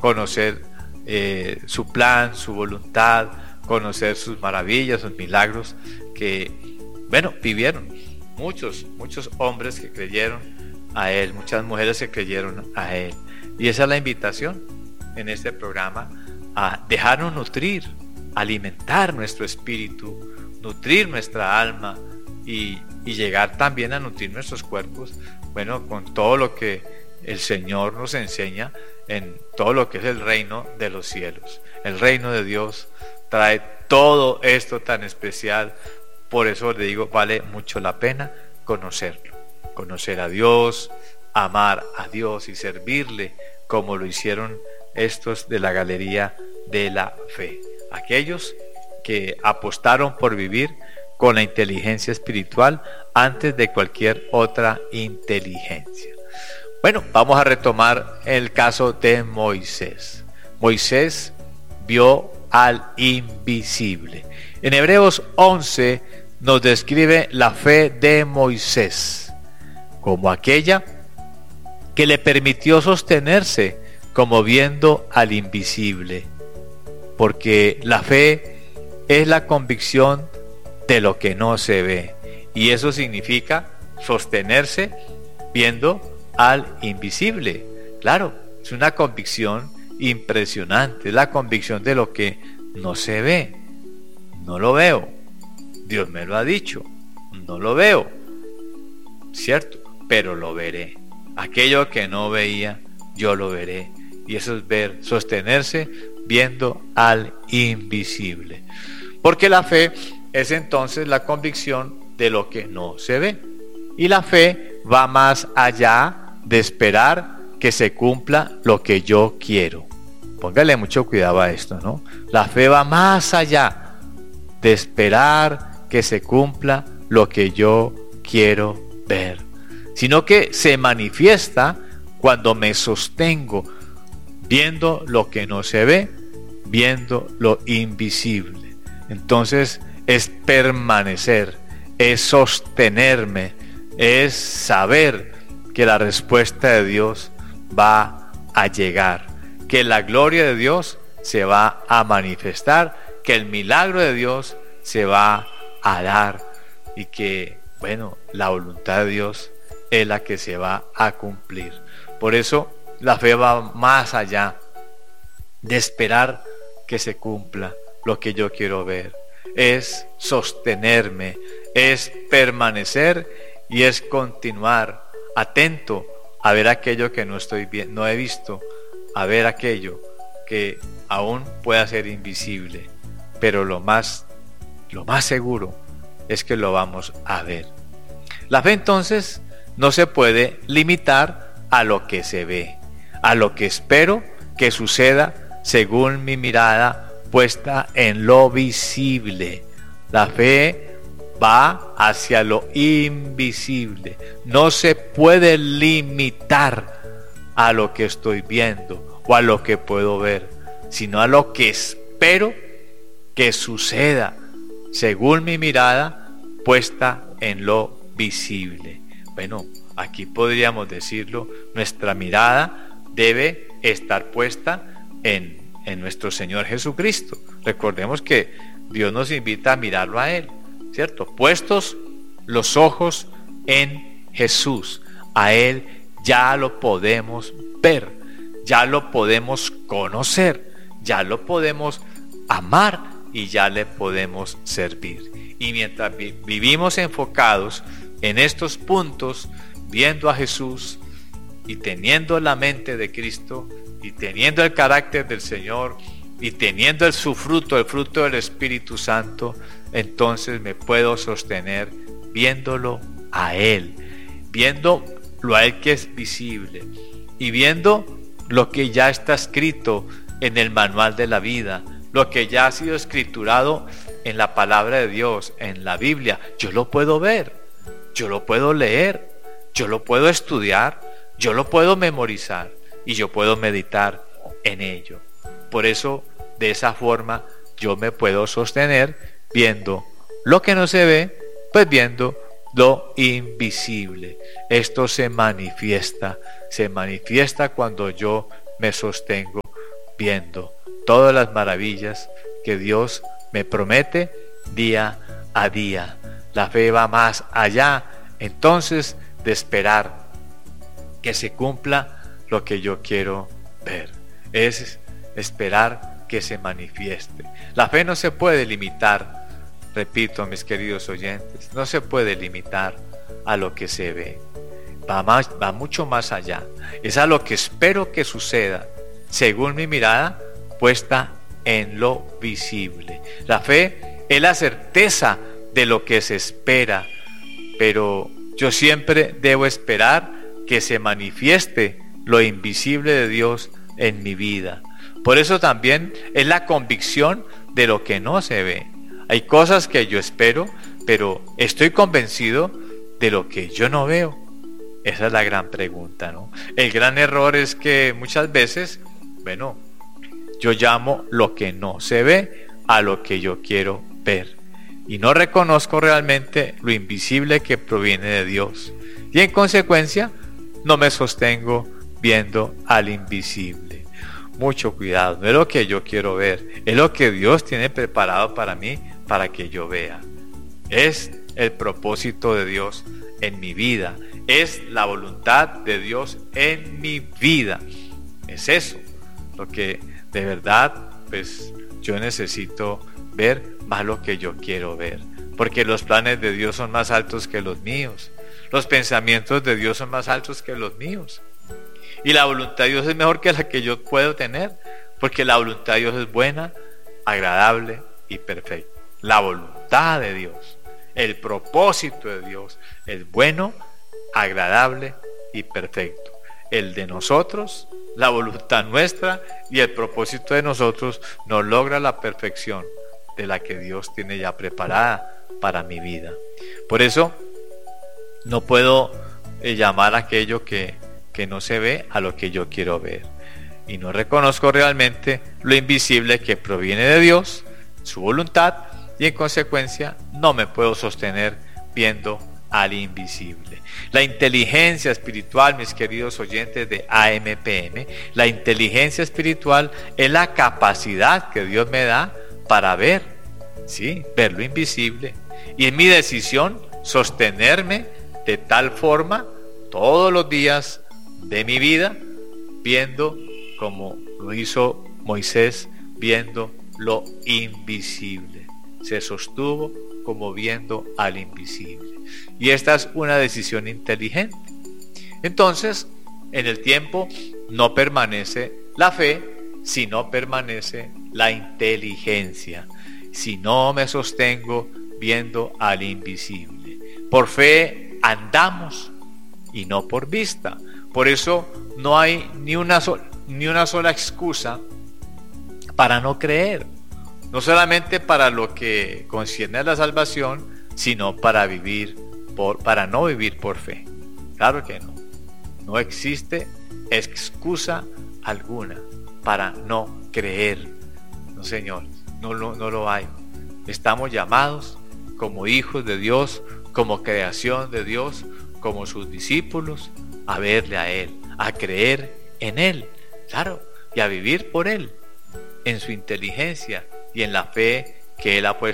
conocer su plan, su voluntad, conocer sus maravillas, sus milagros que, vivieron. Muchos hombres que creyeron a Él, muchas mujeres que creyeron a Él. Y esa es la invitación en este programa, a dejarnos nutrir, alimentar nuestro espíritu, nutrir nuestra alma y llegar también a nutrir nuestros cuerpos, con todo lo que el Señor nos enseña en todo lo que es el reino de los cielos. El reino de Dios trae todo esto tan especial. Por eso le digo, vale mucho la pena conocerlo, conocer a Dios, amar a Dios y servirle como lo hicieron estos de la galería de la fe, aquellos que apostaron por vivir con la inteligencia espiritual antes de cualquier otra inteligencia. Vamos a retomar el caso de Moisés. Moisés vio al invisible. En Hebreos 11 nos describe la fe de Moisés como aquella que le permitió sostenerse como viendo al invisible, porque la fe es la convicción de lo que no se ve, y eso significa sostenerse viendo al invisible. Claro, es una convicción impresionante, es la convicción de lo que no se ve. No lo veo, Dios me lo ha dicho, no lo veo, cierto, pero lo veré. Aquello que no veía, yo lo veré. Y eso es ver, sostenerse viendo al invisible. Porque la fe es entonces la convicción de lo que no se ve. Y la fe va más allá de esperar que se cumpla lo que yo quiero. Póngale mucho cuidado a esto, ¿no? La fe va más allá de esperar que se cumpla lo que yo quiero ver, sino que se manifiesta cuando me sostengo viendo lo que no se ve, viendo lo invisible. Entonces es permanecer, es sostenerme, es saber que la respuesta de Dios va a llegar, que la gloria de Dios se va a manifestar, que el milagro de Dios se va a dar y que, la voluntad de Dios es la que se va a cumplir. Por eso la fe va más allá de esperar que se cumpla lo que yo quiero ver. Es sostenerme, es permanecer y es continuar atento a ver aquello que no he visto, a ver aquello que aún pueda ser invisible, pero lo más seguro es que lo vamos a ver. La fe entonces no se puede limitar a lo que se ve, a lo que espero que suceda según mi mirada puesta en lo visible. La fe va hacia lo invisible. No se puede limitar a lo que estoy viendo o a lo que puedo ver, sino a lo que espero que suceda según mi mirada puesta en lo visible. Aquí podríamos decirlo, nuestra mirada debe estar puesta en nuestro Señor Jesucristo. Recordemos que Dios nos invita a mirarlo a Él, ¿cierto? Puestos los ojos en Jesús, a Él ya lo podemos ver, ya lo podemos conocer, ya lo podemos amar y ya le podemos servir. Y mientras vivimos enfocados en estos puntos, viendo a Jesús y teniendo la mente de Cristo y teniendo el carácter del Señor y teniendo su fruto, el fruto del Espíritu Santo, entonces me puedo sostener viéndolo a Él, viendo lo a Él que es visible y viendo lo que ya está escrito en el manual de la vida, lo que ya ha sido escriturado en la palabra de Dios, en la Biblia. Yo lo puedo ver, yo lo puedo leer, yo lo puedo estudiar, yo lo puedo memorizar y yo puedo meditar en ello. Por eso, de esa forma, yo me puedo sostener viendo lo que no se ve, pues viendo lo invisible. Esto se manifiesta cuando yo me sostengo viendo todas las maravillas que Dios me promete día a día. La fe va más allá, entonces, de esperar que se cumpla lo que yo quiero ver. Es esperar que se manifieste. La fe no se puede limitar, repito, mis queridos oyentes, no se puede limitar a lo que se ve. Va mucho más allá. Es a lo que espero que suceda, según mi mirada puesta en lo visible. La fe es la certeza de lo que se espera, pero yo siempre debo esperar que se manifieste lo invisible de Dios en mi vida. Por eso también es la convicción de lo que no se ve. Hay cosas que yo espero, pero estoy convencido de lo que yo no veo. Esa es la gran pregunta, ¿no? El gran error es que muchas veces, yo llamo lo que no se ve a lo que yo quiero ver. Y no reconozco realmente lo invisible que proviene de Dios. Y en consecuencia, no me sostengo viendo al invisible. Mucho cuidado, no es lo que yo quiero ver, es lo que Dios tiene preparado para mí, para que yo vea. Es el propósito de Dios en mi vida, es la voluntad de Dios en mi vida. Es eso lo que de verdad yo necesito ver, más lo que yo quiero ver, porque los planes de Dios son más altos que los míos, los pensamientos de Dios son más altos que los míos, y la voluntad de Dios es mejor que la que yo puedo tener, porque la voluntad de Dios es buena, agradable y perfecta. La voluntad de Dios, el propósito de Dios es bueno, agradable y perfecto. El de nosotros, la voluntad nuestra y el propósito de nosotros no logra la perfección de la que Dios tiene ya preparada para mi vida. Por eso no puedo llamar aquello que no se ve a lo que yo quiero ver, y no reconozco realmente lo invisible que proviene de Dios, su voluntad, y en consecuencia no me puedo sostener viendo al invisible. La inteligencia espiritual, mis queridos oyentes de AMPM, la inteligencia espiritual es la capacidad que Dios me da para ver, ver lo invisible, y es mi decisión sostenerme de tal forma todos los días de mi vida, viendo como lo hizo Moisés, viendo lo invisible. Se sostuvo como viendo al invisible. Y esta es una decisión inteligente. Entonces, en el tiempo no permanece la fe, sino permanece la inteligencia. Si no me sostengo viendo al invisible. Por fe andamos y no por vista. Por eso no hay ni una sola excusa para no creer. No solamente para lo que concierne a la salvación, sino para no vivir por fe. Claro que no. No existe excusa alguna para no creer. No, señor, no lo hay. Estamos llamados como hijos de Dios, como creación de Dios, como sus discípulos, a verle a Él, a creer en Él, claro, y a vivir por Él, en su inteligencia y en la fe que Él ha puesto